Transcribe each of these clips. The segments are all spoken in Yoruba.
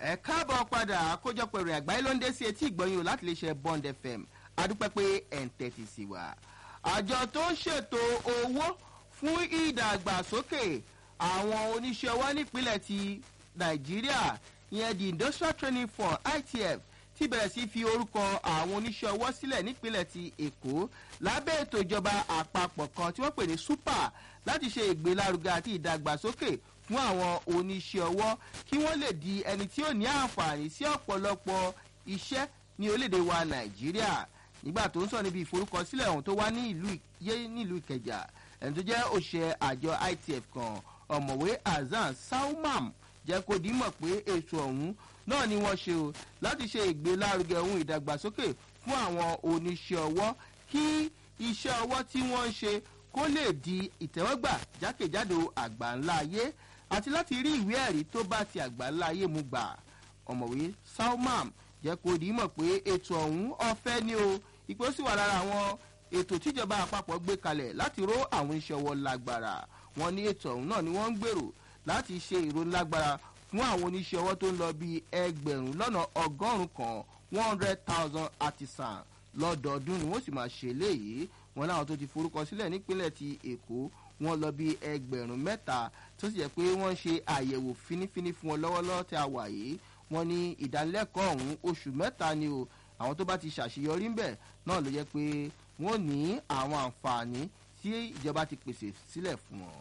ẹ káàbọ̀ padà àkójọpọ̀ ìròyìn àgbáyé ló ń dé sí etí ìgbọ̀nyìn láti lè ṣe Bond FM adúpẹ́ pé ẹ̀ ń tẹ́tí sí wa. àjọ tó ń ṣètò owó fún ìdàgbàsókè àwọn oníṣẹ́ ọwọ́ nípínlẹ̀ ti Nàìjíríà ìyẹn the Industrial Training Fund ITF ti bẹ̀rẹ̀ sí fi orúkọ àwọn oníṣẹ́ ọwọ́ sílẹ̀ nípínlẹ̀ ti Èkó lábẹ́ ètò ìjọba àpapọ̀ kan tí wọ́n pè ní super láti ṣe ìgbélárugẹ àti ìdàgbàsókè fún àwọn oníṣẹ́ ọwọ́ kí wọ́n lè di ẹni tí ó ní àǹfààní sí ọ̀pọ̀lọpọ̀ iṣẹ́ ní orílẹ̀-èdè wa Nàìjíríà. Nígbà tó ń sọ níbi ìforúkọsílẹ̀ ọ̀hún tó wá ní ìlú Ìkẹjà ẹni tó jẹ́ òṣìṣẹ́ àjọ ITF kan ọ̀mọ̀wé Hasan Salman jẹ́ kó dímọ̀ pé ètò ọ̀hún náà ni wọ́n ṣe o láti ṣe ìgbélárugẹ ohun ìdàgbàsókè fún àwọn oníṣẹ́ ọwọ́ kí iṣẹ́ ọwọ́ tí wọ́n ń ṣe kó lè di ìtẹ́wọ́gbà jákèjádò àgbáńlá ayé àti láti rí ìwé ẹ̀rí tó bá ti àgbáńlá ayé mu gbà. ọ̀mọ̀wé Salman jẹ́ kó dímọ̀ pé ètò ọ̀hún ọ̀fẹ́ ni o ìpè sì wà lára àwọn ètò tíjọba àpapọ̀ gbé kalẹ̀ láti ró àwọn iṣẹ́ ọwọ́ lágbára. wọ́n ní ètò ọ̀hún náà ni wọ́n ń gbèrò láti ṣe ìrónilágbára fún àwọn oníṣẹ́ ọwọ́ tó ń lọ bí 1,100,000 kan 100,000 artisan lọ́dọọdún ni wọ́n sì máa ṣe léyìí. wọ́n láwọn tó ti forúkọ sílẹ̀ nípínlẹ̀ ti Èkó wọ́n lọ bí 3,000 tó sì jẹ́ pé wọ́n ń ṣe àyẹ̀wò fínífíní fún wọn lọ́wọ́lọ́wọ́ tí a wà yìí. wọ́n ní ìdánilẹ́kọ̀ọ́ ọ̀hún oṣù 3 ni o àwọn tó bá ti ṣàṣeyọrí ńbẹ̀ náà ló jẹ́ pé wọ́n ní àwọn àǹfààní tí ìjọba ti pèsè sílẹ̀ fún wọn.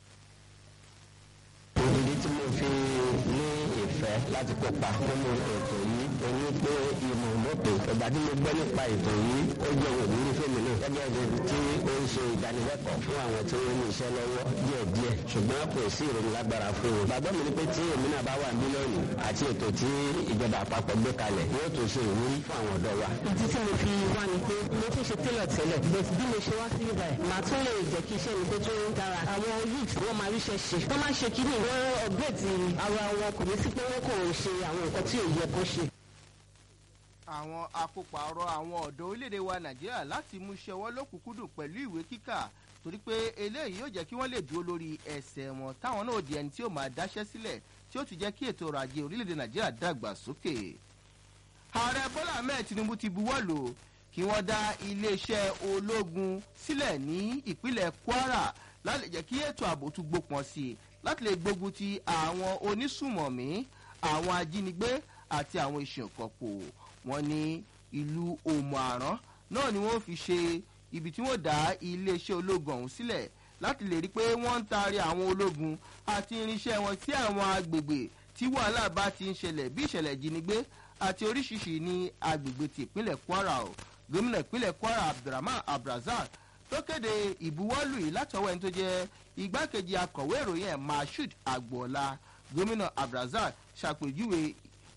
ìdí tí mo fi ní ìfẹ́ láti kópa nínú ètò yìí òní pé ìmọ̀ lópe ìgbà tí mo gbọ́ nípa ètò yìí ó jẹ́ òwúrú fèmí náà gẹ́gẹ́ bí tí ó ń ṣe ìdánilẹ́kọ̀ọ́ fún àwọn tí wọ́n ní iṣẹ́ lọ́wọ́ díẹ̀díẹ̀ ṣùgbọ́n kò sí ìròyìn lágbára fún wọn. gbàgbọ́ mi ni pé tí èmi náà bá wà mílíọ̀nù àti ètò tí ìjọba àpapọ̀ gbé kalẹ̀ yóò tó ṣe ìwúrí fún àwọn ọ̀dọ́ wa. ìdí tí mo fi wá ni pé mo tún ṣe télọ̀ tẹ́lẹ̀ bẹ́ẹ̀ bí mo ṣe wá sí ibà ẹ̀ màá tún lè jẹ́ kí iṣẹ́ mi tó tún dára. àwọn youth wọ́n máa ríṣẹ́ ṣe wọ́n máa ṣe kíní wọ́n ọ̀gbẹ́ẹ̀tì ara wọn kò ní sí pé wọ́n kò ṣe àwọn nǹkan tí ò yẹ kó ṣe. àwọn akópa ọ̀rọ̀ àwọn ọ̀dọ́ orílẹ̀-èdè wa Nàìjíríà láti mú iṣẹ́ ọwọ́ lókùnkúndùn pẹ̀lú ìwé kíkà torí pé eléyìí yóò jẹ́ kí wọ́n lè dúró lórí ẹsẹ̀ wọn táwọn náà di ẹni tí ó máa dáṣẹ́ sílẹ̀ tí ó tún jẹ́ kí ètò ọrọ̀ ajé orílẹ̀-èdè Nàìjíríà dàgbà sókè. Ààrẹ Bọ́lá Ahmed Tinubu ti buwọ́ lù kí wọ́n dá iléeṣẹ́ ológun sílẹ̀ ní ìpínlẹ̀ Kwara láti jẹ́ kí ètò ààbò tún gbópọn sí i láti lè gbógun ti àwọn onísùmọ̀mí àwọn ajínigbé àti àwọn ìṣèkọ̀pọ̀. wọ́n ní ìlú Òmù-àrán náà ni wọ́n fi ṣe ibi tí wọ́n dá iléeṣẹ́ ológun ọ̀hún sílẹ̀ láti lè rí pé wọ́n ń taari àwọn ológun àti irinṣẹ́ wọn sí àwọn agbègbè tí wàhálà bá ti ń ṣẹlẹ̀ bí ìṣẹ̀lẹ̀ ìjínigbé àti oríṣiríṣi ní agbègbè ti ìpínlẹ̀ Kwara o. gómìnà ìpínlẹ̀ Kwara Abdulrahman Abdulrazak tó kéde ìbuwọ́lù yìí látọwọ́ ẹni tó jẹ́ igbákejì akọ̀wé ìròyìn ẹ̀ Mashood Agboola. gómìnà Abdulrazak ṣàpèjúwe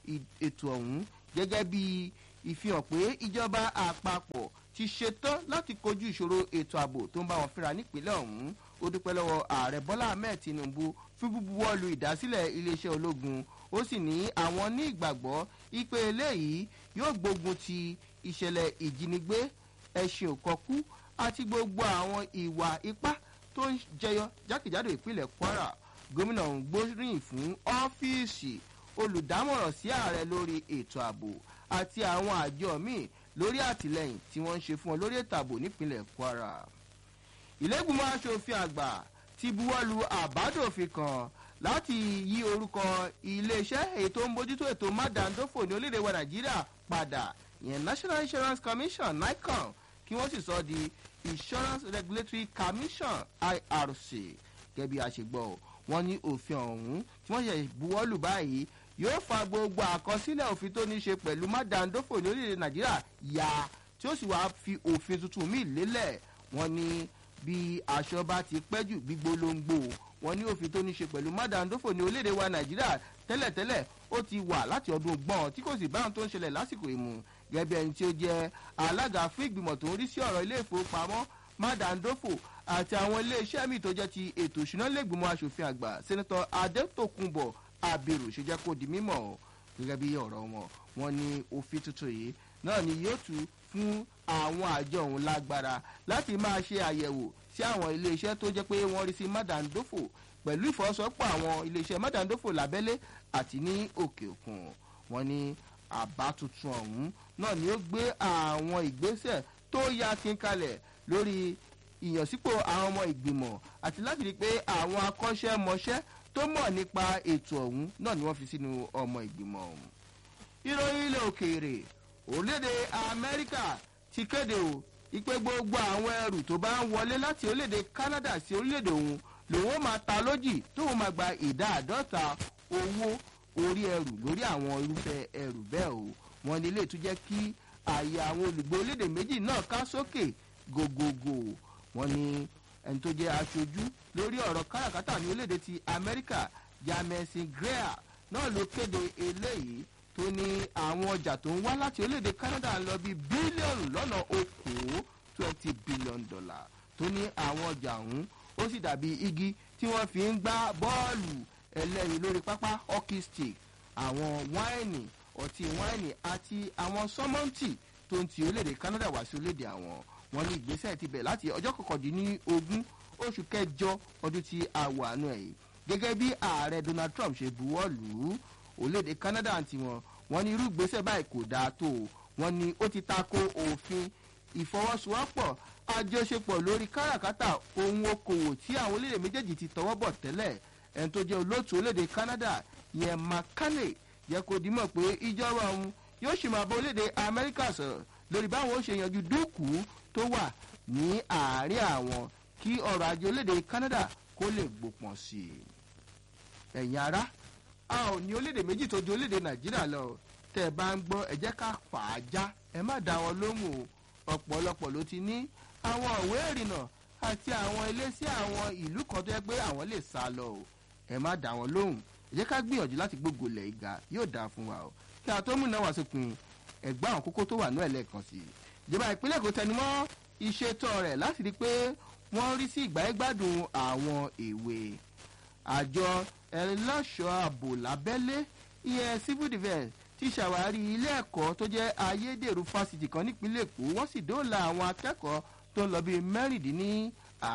ètò ọ̀hún gẹ́gẹ́ bí ìfihàn pé ìjọba àpapọ̀ ti ṣetán láti kojú ìṣòro ètò ààbò tó ń bá wọn fínra nípínlẹ̀ ọ̀hún. ó dúpẹ́ lọ́wọ́ ààrẹ Bọ́lá Ahmed Tinubu fún bíbuwọ́lù ìdásílẹ̀ iléeṣẹ́ ológun ó sì ní àwọn ní ìgbàgbọ́ ìpè eléyìí yóò gbógun ti ìṣẹ̀lẹ̀ ìjínigbé ẹṣin òkọkú àti gbogbo àwọn ìwà ipá tó ń jẹyọ jákèjádò ìpínlẹ̀ Kwara. gómìnà ń gbóríyìn fún ọ́fíìsì olùdámọ̀ràn sí ààrẹ lórí ètò ààbò àti àwọn àjọ míì lórí àtìlẹ́yìn tí wọ́n ń ṣe fún wọn lórí ètò ààbò nípínlẹ̀ Kwara. ìlẹ́gbìmọ̀ aṣòfin àgbà ti buwọ́lu àbádòfin kan láti yí orúkọ iléeṣẹ́ ètò ń bójútó ètò mádàndófò ní orílẹ̀-èdè wa Nàìjíríà padà ìyẹn National Insurance Commission NICOM kí wọ́n sì sọ di Insurance Regulatory Commission IRC. gẹ́gẹ́ bí a ṣe gbọ́ wọ́n ní òfin ọ̀hún tí wọ́n ṣe buwọ́lù báyìí yóò fa gbogbo àkọsílẹ̀ òfin tó ní ṣe pẹ̀lú mádàndófò ní orílẹ̀-èdè Nàìjíríà yá tí ó sì wáá fi òfin tuntun míì lélẹ̀. wọ́n ní bí aṣọ bá ti pẹ́ jù gbígbó ló ń gbó wọ́n ní òfin tó ní ṣe pẹ̀lú mádàndófò ní orílẹ̀-èdè wa Nàìjíríà tẹ́lẹ̀tẹ́lẹ̀ ó ti wà láti ọdún gbọ́n tí kò sì báwọn tó ń ṣẹlẹ̀ lásìkò ìmú. gẹ́gẹ́ bí ẹni tí ó jẹ́ alága fún ìgbìmọ̀ tó ń rí sí ọ̀rọ̀ ilé ìfowópamọ́ mádàndófò àti àwọn iléeṣẹ́ míì tó jẹ́ ti ètò ìṣúná lẹ́gbìmọ̀ aṣòfin àgbà sẹ́nitọ́ Adétòkunbọ̀ Abiru ṣe jẹ́ kó di mímọ̀ gẹ́gẹ́ bí ọ̀rọ̀ wọn ní òfin tuntun yìí náà ni yóò tú fún àwọn àjọ ọ̀hún lágbára láti máa ṣe àyẹ̀wò sí àwọn iléeṣẹ́ tó jẹ́ pé wọ́n rí sí mádàndófò pẹ̀lú ìfọwọ́sowọ́pọ̀ àwọn iléeṣẹ́ mádàndófò lábẹ́lé àti ní òkè òkun. Wọ́n ní àbá tuntun ọ̀hún náà ni ó gbé àwọn ìgbésẹ̀ tó yá kínkalẹ̀ lórí ìyànsípò àwọn ọmọ ìgbìmọ̀ àti láti rí i pé àwọn akọ́ṣẹ́mọṣẹ́ tó mọ̀ nípa ètò ọ̀hún náà ni wọ́n fi sínú ọmọ ìgbìmọ̀ ọ̀hún. Ìròyìn ilẹ̀ òkèèrè orílẹ̀-èdè Amẹ́ríkà ti kéde o ìpè gbogbo àwọn ẹrù tó bá ń wọlé láti orílẹ̀-èdè Canada sí orílẹ̀-èdè òun lòun ó máa ta lójì tóun máa gba ìdá 50 owó orí ẹrù lórí àwọn irúfẹ́ ẹrù bẹ́ẹ̀ o. Wọ́n ní ilé tó jẹ́ kí ààyè àwọn olùgbé orílẹ̀-èdè méjì náà ká sókè gògògò. Wọ́n ní ẹni tó jẹ́ aṣojú lórí ọ̀rọ̀ káràkátà ní orílẹ̀-èdè ti Amẹ́ríkà Jamieson Greer náà ló kéde eléyìí tó ní àwọn ọjà tó ń wá láti orílẹ̀-èdè Canada ń lọ bí bílíọ̀nù lọ́nà okòó $20 billion tó ní àwọn ọjà ọ̀hún ó sì dàbí igi tí wọ́n fi ń gbá bọ́ọ̀lù ẹlẹ́yin lórí pápá hockey stick, àwọn wáìnì ọtí wáìnì àti àwọn sọ́mọ́ǹtì tó ń ti orílẹ̀-èdè Canada wá sí orílẹ̀-èdè àwọn. Wọ́n ní ìgbésẹ̀ ti bẹ̀ láti ọjọ́ 19 oṣù kẹjọ ọdún tí a wà nù ẹ̀yìn gẹ́gẹ́ bí ààrẹ Donald Trump ṣe buwọ́ lù ú. Orílẹ̀-èdè Canada àti wọ́n ní irú ìgbésẹ̀ báyìí kò dáa tó o. Wọ́n ní ó ti tako òfin ìfọwọ́sowọ́pọ̀ àjọṣepọ̀ lórí káràkátà ohun okòwò tí àwọn orílẹ̀-èdè méjèèjì ti tọwọ́ bọ̀ tẹ́lẹ̀. Ẹni tó jẹ́ olóòtú orílẹ̀-èdè Canada yẹn McCartney yẹ kó dimọ̀ pé ìjọba òun yóò ṣì máa bá orílẹ̀-èdè Amẹ́ríkà sọ̀rọ̀ lórí báwọn ó ṣe yanjú dúkù tó wà ní àárín àwọn kí ọrọ̀ ajé orílẹ̀-èdè Canada kó lè gbòpọ̀n sí i. Ẹ̀yin ará a ò ní orílẹ̀-èdè méjì tó ju orílẹ̀-èdè Nàìjíríà lọ. Tẹ́ ẹ bá ń gbọ́ ẹ jẹ́ ká fà á já ẹ má dá wọn lóhùn o. Ọ̀pọ̀lọpọ̀ ló ti ní àwọn ìwé ìrìnnà àti àwọn ilé sí àwọn ìlú kan tó yẹ pé àwọn lè sá lọ o. Ẹ má dá wọn lóhùn. Ẹ jẹ́ ká gbìyànjú láti gbógo lẹ̀ ìgà yóò dáa fún wa o. Kí a tó múná wá sópin ẹ̀gbá àwọn kókó tó wà ní ẹ̀lẹ́ẹ̀kan sí i. Ìjọba ìpínlẹ̀ Èkó tẹnumọ́ ìṣètò rẹ̀ láti rí i pé wọ́n rí sí ìgbáyégbádùn àwọn èwe. Àjọ ẹlẹ́ṣọ́ ààbò lábẹ́lé ìyẹn civil defence ti ṣàwárí ilé ẹ̀kọ́ tó jẹ́ ayédèrú fásitì kan nípínlẹ̀ Èkó. Wọ́n sì dóòlà àwọn akẹ́kọ̀ọ́ tó ń lọ bíi 106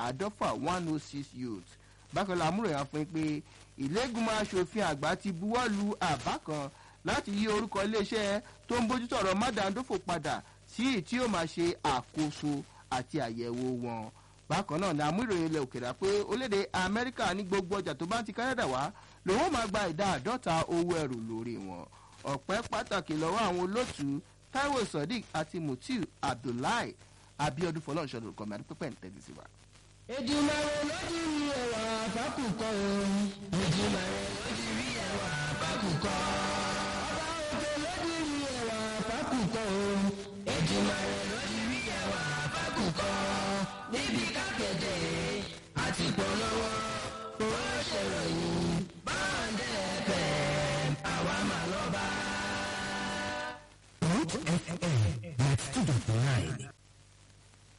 106 youth. Bákan la múròyìn fún pé ìlẹ́gbìmọ̀ aṣòfin àgbà ti buwọ́ lu àbá kan láti yí orúkọ iléeṣẹ́ tó ń bójútó ọ̀rọ̀ mádàndófò padà sí tí ó máa ṣe àkóso àti àyẹ̀wò wọn. Bákan náà ni amúròyìn ilẹ̀ òkèèrè pé orílẹ̀-èdè Amẹ́ríkà ní gbogbo ọjà tó bá ti Canada wá lòun máa gba ìdá 50 owó ẹrù lórí wọn. Ọpẹ́ pàtàkì lọ́wọ́ àwọn olóòtú Taiwo Sodiq àti Mutiu Abdullahi Abiodun Fọlọ́nṣọ́ lórúkọ mi àdúpẹ́pẹ́ ń tẹ́tí sí wa. Èdùmàrè lójú rí ẹwà àbákùkọ o. Èdùmàrè lójú rí ẹwà àbákùkọ. Ọba òkè lójú rí ẹwà àbákùkọ o. Èdùmàrè lójú rí ẹwà àbákùkọ. Níbi kákẹ́jẹ́ àti polówó ó ṣèròyìn báńdẹ̀ FM àwa máa lọ bá. Root FM 92.9.